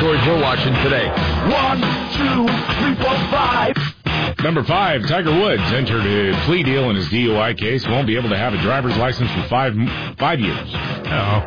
stories we're watching today. 1, 2, 3, 4, 5. Number 5, Tiger Woods entered a plea deal in his DUI case. Won't be able to have a driver's license for 5 years. Oh.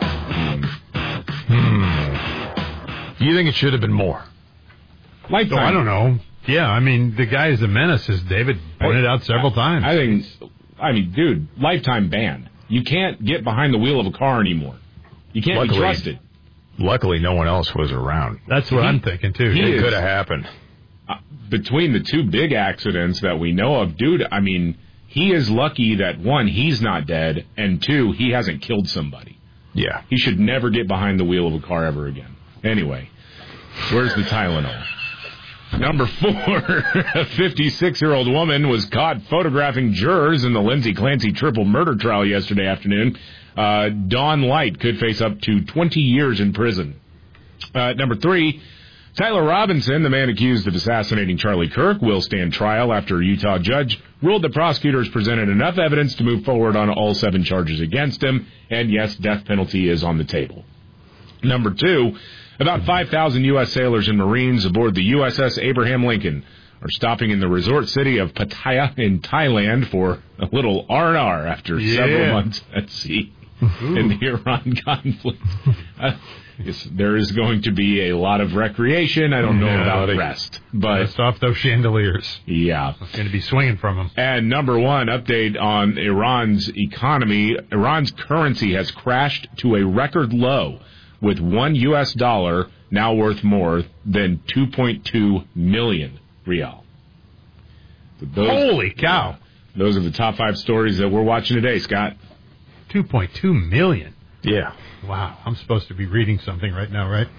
Do you think it should have been more? Lifetime. I don't know. Yeah, I mean, the guy is a menace, as David pointed out several times. I mean, dude, lifetime ban. You can't get behind the wheel of a car anymore. You can't be trusted. Luckily, no one else was around. That's what I'm thinking, too. It could have happened. Between the 2 big accidents that we know of, dude, I mean, he is lucky that, 1, he's not dead, and 2, he hasn't killed somebody. Yeah. He should never get behind the wheel of a car ever again. Anyway, where's the Tylenol? Number 4, a 56-year-old woman was caught photographing jurors in the Lindsay Clancy triple murder trial yesterday afternoon. Dawn Light could face up to 20 years in prison. Number 3, Tyler Robinson, the man accused of assassinating Charlie Kirk, will stand trial after a Utah judge ruled the prosecutors presented enough evidence to move forward on all 7 charges against him. And yes, death penalty is on the table. Number 2, about 5,000 U.S. sailors and Marines aboard the USS Abraham Lincoln are stopping in the resort city of Pattaya in Thailand for a little R&R after several months at sea in the Iran conflict. There is going to be a lot of recreation. I don't know about rest. But rest off those chandeliers. Yeah. It's going to be swinging from them. And number 1, update on Iran's economy. Iran's currency has crashed to a record low, with $1 US now worth more than 2.2 million rial. So holy cow. Those are the top 5 stories that we're watching today, Scott. 2.2 million. Yeah. Wow. I'm supposed to be reading something right now, right?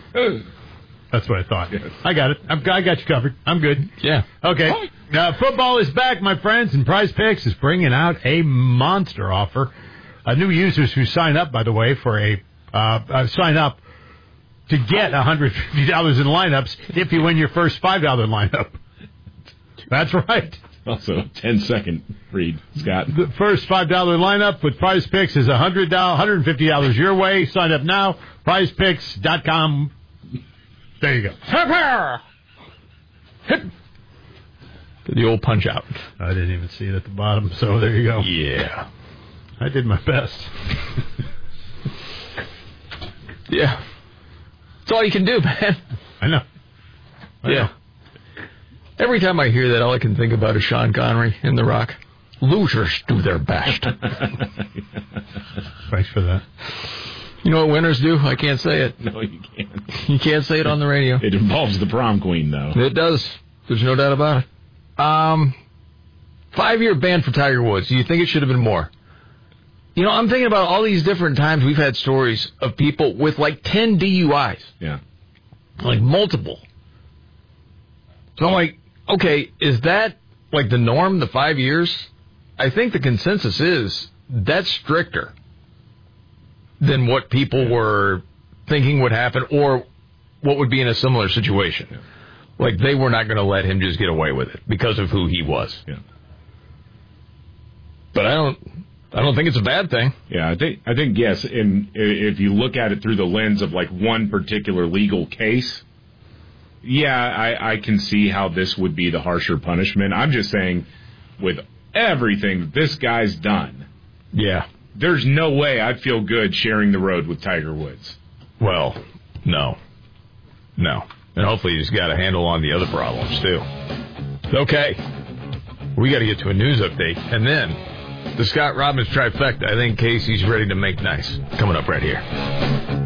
That's what I thought. Yes. I got it. I got you covered. I'm good. Yeah. Okay. Now, football is back, my friends, and Prize Picks is bringing out a monster offer. New users who sign up, by the way, for sign up to get $150 in lineups if you win your first $5 lineup. That's right. Also, 10-second read, Scott. The first $5 lineup with Prize Picks is $150 your way. Sign up now. PrizePicks.com. There you go. The old punch out. I didn't even see it at the bottom, so there you go. Yeah. I did my best. Yeah. That's all you can do, man. I know. Yeah. Every time I hear that, all I can think about is Sean Connery in The Rock. Losers do their best. Thanks for that. You know what winners do? I can't say it. No, you can't. You can't say it on the radio. It involves the prom queen, though. It does. There's no doubt about it. 5-year ban for Tiger Woods. Do you think it should have been more? You know, I'm thinking about all these different times we've had stories of people with like 10 DUIs. Yeah. Like multiple. So I'm like, okay, is that like the norm, the 5 years? I think the consensus is that's stricter than what people were thinking would happen or what would be in a similar situation. Yeah. Like they were not going to let him just get away with it because of who he was. Yeah. But I don't think it's a bad thing. Yeah, I think yes. And if you look at it through the lens of like one particular legal case, yeah, I can see how this would be the harsher punishment. I'm just saying, with everything this guy's done, yeah, there's no way I'd feel good sharing the road with Tiger Woods. Well, no. And hopefully he's got a handle on the other problems too. Okay, we got to get to a news update, and then the Scott Robbins trifecta. I think Casey's ready to make nice. Coming up right here.